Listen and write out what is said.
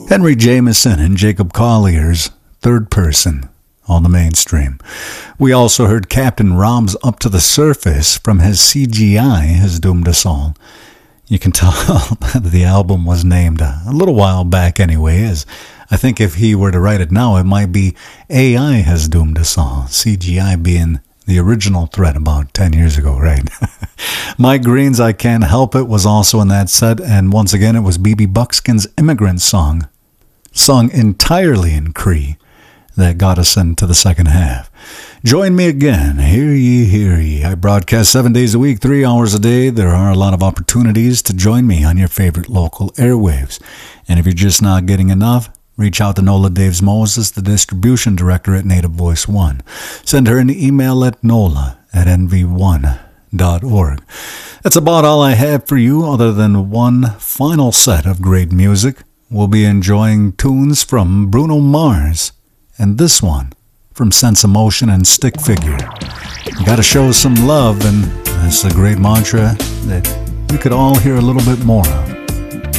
Henry Jameson and Jacob Collier's Third Person on the mainstream. We also heard Captain Rob's Up to the Surface from his CGI Has Doomed Us All. You can tell that the album was named a little while back anyway, as I think if he were to write it now, it might be AI Has Doomed Us All, CGI being the original threat about 10 years ago, right? Mike Green's I Can't Help It was also in that set, and once again it was B.B. Buckskin's Immigrant Song, sung entirely in Cree, that got us into the second half. Join me again, hear ye, hear ye. I broadcast 7 days a week, 3 hours a day. There are a lot of opportunities to join me on your favorite local airwaves. And if you're just not getting enough, reach out to Nola Daves Moses, the distribution director at Native Voice One. Send her an email at nola@nv1.org. That's about all I have for you, other than one final set of great music. We'll be enjoying tunes from Bruno Mars, and this one from Sense Emotion and Stick Figure. You gotta show some love, and that's a great mantra that we could all hear a little bit more of.